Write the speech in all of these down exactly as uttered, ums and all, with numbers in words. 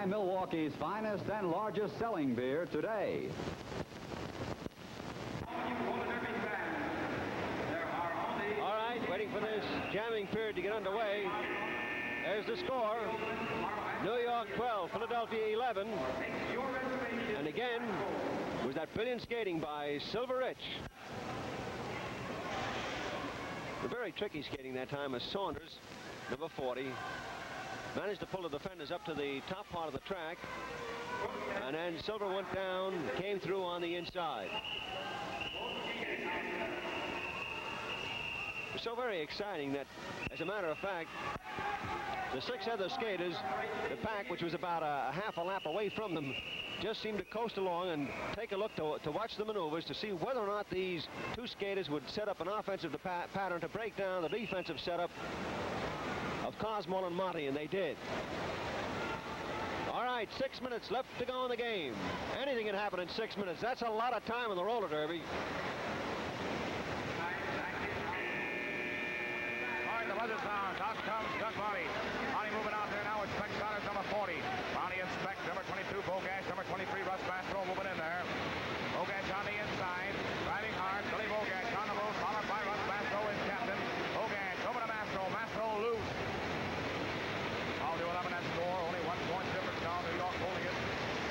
Try Milwaukee's finest and largest selling beer today. All right, waiting for this jamming period to get underway. There's the score. New York twelve, Philadelphia eleven. And again, was that brilliant skating by Silver Rich. The very tricky skating that time as Saunders, number forty, managed to pull the defenders up to the top part of the track. And then Silver went down, came through on the inside. It was so very exciting that, as a matter of fact, the six other skaters, the pack, which was about a, a half a lap away from them, just seemed to coast along and take a look to, to watch the maneuvers to see whether or not these two skaters would set up an offensive pa pattern to break down the defensive setup of Cosmo and Monty, and they did. All right, six minutes left to go in the game. Anything can happen in six minutes. That's a lot of time in the roller derby. All right, the buzzer sounds. Out comes Doug Monty. Monty moving out there now with Speck Stoddard, number forty. Monty and Speck, number twenty-two, Bogash, number twenty-three, Russ Mastro moving in there. Bogash on the inside, driving hard. Billy Bogash on the move, followed by Russ Mastro as captain. Bogash over to Mastro. Mastro loose. All to eleven that score. Only one point difference now. New York holding it.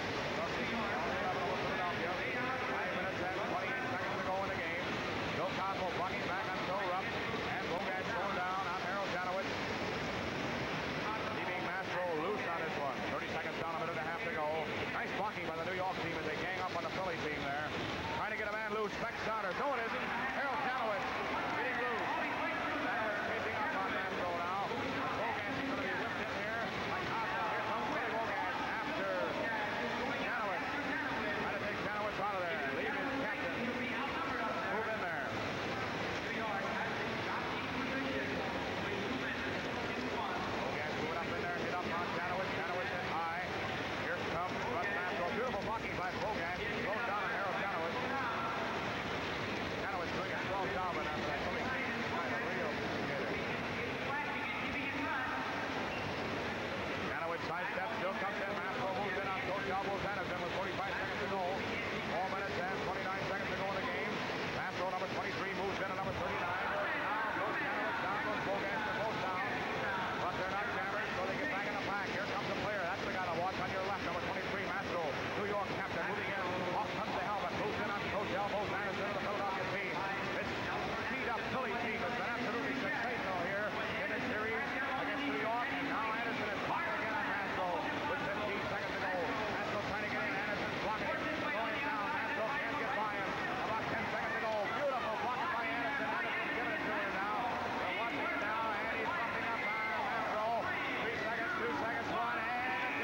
Five minutes and twenty-eight seconds to go in the game. Bill Cosmo bucking back on Phil Rupp. And Bogash going down on Harold Janowitz. Leaving Mastro loose on this one. thirty seconds down, a minute and a half to go. Nice blocking by the New York team as they gang up on the Philly team there. Trying to get a man loose. Speck Stoddard. No, it isn't. Harold Janowitz getting loose. Janowitz chasing up on Mastro now. Bogash is going to be whipped in here by Cosmo. Here comes Billy Bogash after Janowitz. Trying to take Janowitz out of there. Leave his captain. Move in there. Bogash moving up in there. Hit up on Janowitz. Janowitz hit high. Here comes Russ Mastro. Beautiful blocking by Bogash. Goes down on Harold Janowitz. Janowitz doing a twelve job in after that Philly team. Trying to real together. Janowitz side step. Still comes in. Mastro moves in on Coach Albo Anderson with forty-five seconds to go. Four minutes and twenty-nine seconds to go in the game. Mastro, number twenty-three, moves in at number thirty-nine. Down goes Janowitz. Down goes Bogash. They're both down. But they're not jammers, so they get back in the pack. Here comes the player. That's the guy to watch on your left. Number twenty-three, Mastro. New York captain moving in. Off comes the helmet. Moves in on Coach Albo Anderson of the Philadelphia team. This speed-up Philly team has been absolutely sensational here in this series against New York. And now Anderson is blocking again on Mastro with fifteen seconds to go. Mastro trying to get in. Anderson's blocking him. Going down. Mastro can't get by him. About ten seconds to go. Beautiful blocking by Anderson. Anderson's giving it to him now. They're watching it now, and he's bumping up on Mastro. Three seconds, two seconds, one, and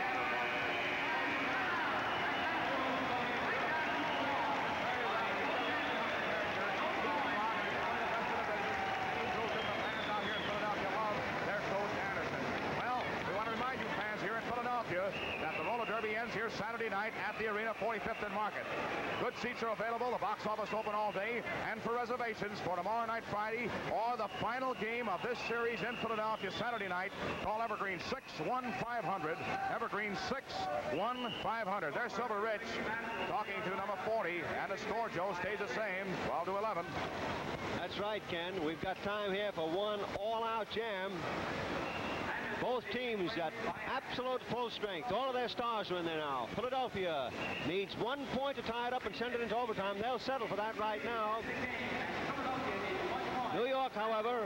that the roller derby ends here Saturday night at the arena, forty-fifth and Market. Good seats are available. The box office open all day. And for reservations for tomorrow night, Friday, or the final game of this series in Philadelphia Saturday night, call Evergreen six one five hundred. Evergreen six one five hundred. There's Silver Rich talking to number forty, and the score, Joe, stays the same, twelve to eleven. That's right, Ken. We've got time here for one all-out jam. Both teams got absolute full strength. All of their stars are in there now. Philadelphia needs one point to tie it up and send it into overtime. They'll settle for that right now. New York, however,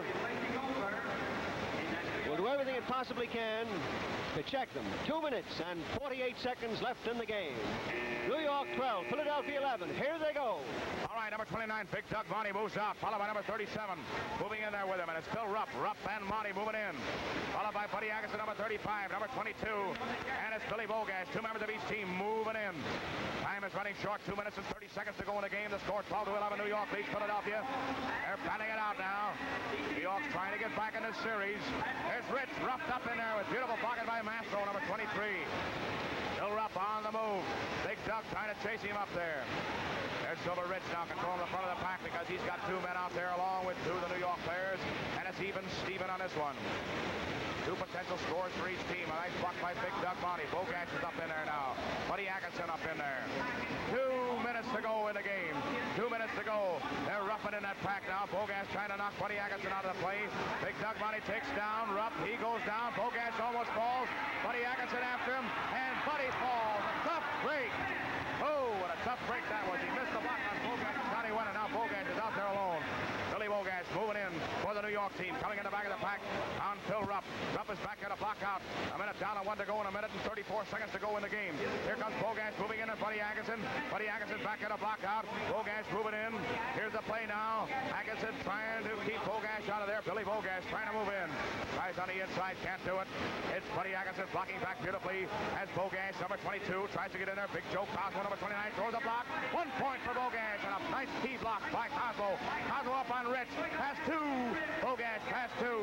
will do everything it possibly can to check them. Two minutes and forty-eight seconds left in the game. New York twelve, Philadelphia eleven. Here they go. All right, number twenty-nine, Big Doug Monty moves out, followed by number thirty-seven, moving in there with him, and it's Bill Rupp. Rupp and Monty moving in, followed by Buddy Agassiz, number thirty-five, number twenty-two, and it's Billy Bogash, two members of each team moving in. Time is running short, two minutes and thirty seconds to go in the game. The score twelve to eleven, New York leads Philadelphia. They're batting it out now. New York's trying to get back in this series. There's Rich, roughed up in there with beautiful pocket by Mastro, number twenty-three. Bill Rupp on the move. Big Doug Doug trying to chase him up there. There's Silver Ridge now controlling the front of the pack because he's got two men out there along with two of the New York players, and it's even Steven on this one. Two potential scores for each team. A nice block by Big Doug Monty. Bogash is up in there now. Buddy Atkinson up in there. Two minutes to go in the game. Two minutes to go. They're roughing in that pack now. Bogash trying to knock Buddy Atkinson out of the play. Big Doug Monty takes down Rupp. He goes down. Bogash almost falls. Buddy Atkinson after him, and Buddy falls. A tough break. Oh, what a tough break that was. He missed the block on Bogash. Johnny went, and now Bogash is out there alone. Billy Bogash moving in for the New York team. Coming in the back of the pack on Phil Rupp. Rupp is back at a block out. A minute down and one to go in a minute and thirty-four seconds to go in the game. Here comes Bogash moving in and Buddy Atkinson. Buddy Atkinson back at a block out. Bogash moving in. Here's the play now. Atkinson trying to keep Bogash out of there. Billy Bogash trying to move in. Tries on the inside. Can't do it. It's Buddy Atkinson blocking back beautifully as Bogash, number twenty-two, tries to get in there. Big Joe Cosmo, number twenty-nine, throws a block. One point for Bogash and a nice key block by Cosmo. Cosmo up on Rich. Pass two. Bogash pass two.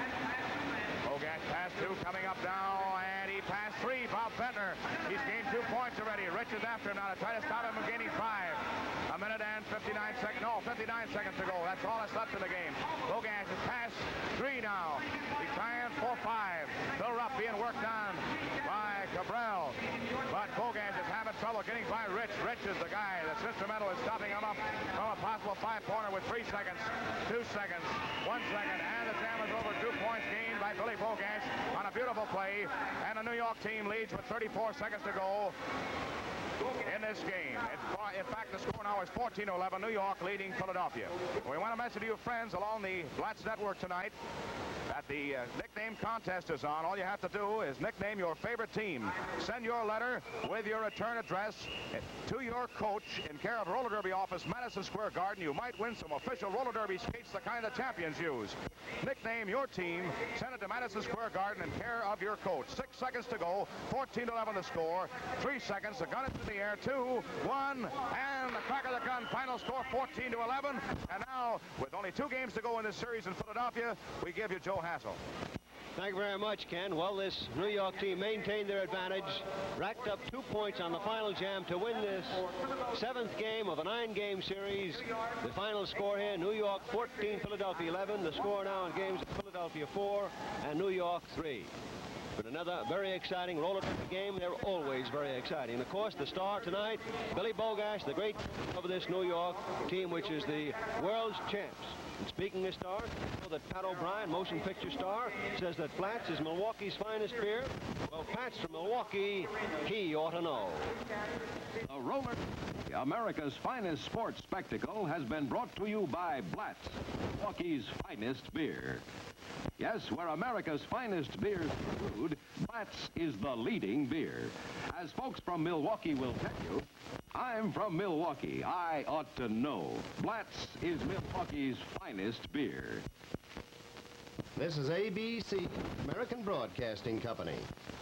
Bogash pass two coming up now, and he passed three. Bob Bentner. He's gained two points already. Rich is after him now to try to stop him from gaining five. A minute and fifty-nine seconds. No, fifty-nine seconds to go. That's all that's left in the game. Bogash has passed three now. He's trying for five. Bill Rupp being worked on by Cabral. But Bogash is having trouble getting by Rich. Rich is the guy that's instrumental in stopping him up from a possible five-pointer with three seconds, two seconds, one second, and the jam is over. Two points gained by Billy Bogash on a beautiful play, and the New York team leads with thirty-four seconds to go in this game. It's, in fact, the score now is fourteen to eleven, New York leading Philadelphia. We want to mention to you friends along the Blatz Network tonight that the uh, nickname contest is on. All you have to do is nickname your favorite team. Send your letter with your return address to your coach in care of Roller Derby office, Madison Square Garden. You might win some official Roller Derby skates, the kind the champions use. Nickname your team. Send it to Madison Square Garden in care of your coach. Six seconds to go. fourteen to eleven the score. Three seconds. The gun is in the air. Two, one, and the crack of the gun. Final score fourteen to eleven. And now, with only two games to go in this series in Philadelphia, we give you Joe Hassel. Thank you very much, Ken. Well, this New York team maintained their advantage, racked up two points on the final jam to win this seventh game of a nine-game series. The final score here, New York fourteen, Philadelphia eleven. The score now in games of Philadelphia four and New York three. But another very exciting roller derby game. They're always very exciting. And of course, the star tonight, Billy Bogash, the great of this New York team, which is the world's champs. And speaking of stars, you know that Pat O'Brien, motion picture star, says that Blatz is Milwaukee's finest beer. Well, Pat's from Milwaukee. He ought to know. The Roller, America's finest sports spectacle, has been brought to you by Blatz, Milwaukee's finest beer. Yes, where America's finest beers are brewed, Blatz is the leading beer. As folks from Milwaukee will tell you, I'm from Milwaukee. I ought to know. Blatz is Milwaukee's finest beer. This is A B C, American Broadcasting Company.